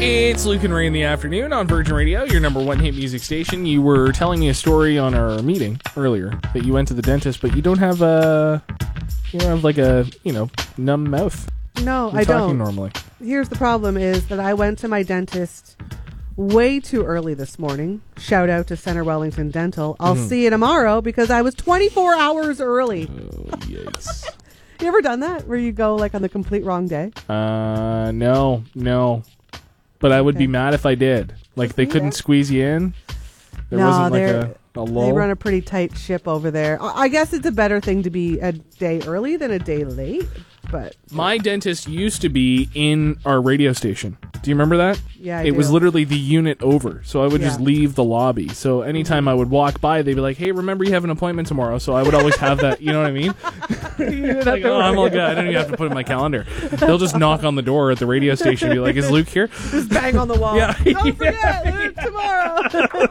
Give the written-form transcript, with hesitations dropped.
It's Luke and Ray in the afternoon on Virgin Radio, your number one hit music station. You were telling me a story on our meeting earlier that you went to the dentist, but you don't have like a, numb mouth. No, You're I talking don't. normally. Here's the problem is that I went to my dentist way too early this morning. Shout out to Center Wellington Dental. I'll see you tomorrow because I was 24 hours early. Oh, yikes. You ever done that where you go like on the complete wrong day? No. But I would be mad if I did. Like, they couldn't squeeze you in? There wasn't like a lull? They run a pretty tight ship over there. I guess it's a better thing to be a day early than a day late. But my dentist used to be in our radio station. Do you remember that? Yeah, I It do. was literally the unit over. So I would just Yeah. leave the lobby. So anytime I would walk by, they'd be like, hey, remember you have an appointment tomorrow. So I would always have that. You know what I mean? Like, oh, I'm all good. I don't even have to put it in my calendar. They'll just knock on the door at the radio station and be like, is Luke here? Just bang on the wall. Yeah. Don't forget, Luke, tomorrow.